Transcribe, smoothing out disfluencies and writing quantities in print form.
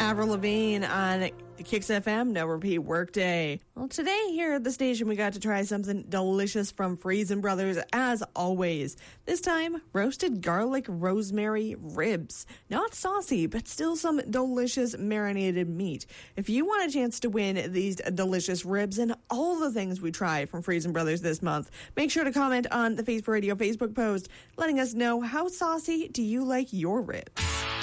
Avril Lavigne on Kicks FM, No Repeat Workday. Well, today here at the station, we got to try something delicious from Freson Brothers, as always. This time, roasted garlic rosemary ribs. Not saucy, but still some delicious marinated meat. If you want a chance to win these delicious ribs and all the things we try from Freson Brothers this month, make sure to comment on the Face for Radio Facebook post, letting us know how saucy do you like your ribs.